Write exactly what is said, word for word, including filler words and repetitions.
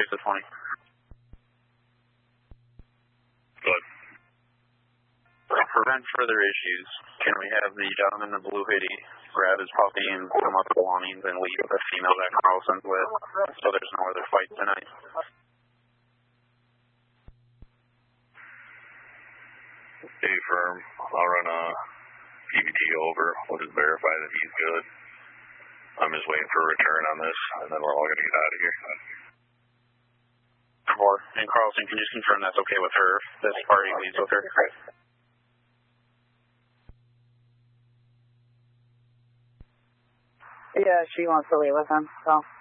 six to twenty. Good. To prevent further issues, can we have the gentleman in the blue hoodie grab his puppy and come up with belongings and leave the female that Carlson's with, so there's no other fights tonight? Okay, firm. I'll run a P B T over. We'll just verify that he's good. I'm just waiting for a return on this, and then we're all going to get out of here. Four. And Carlson, can you just confirm that's okay with her? This party leaves with her? Yeah, she wants to leave with him, so.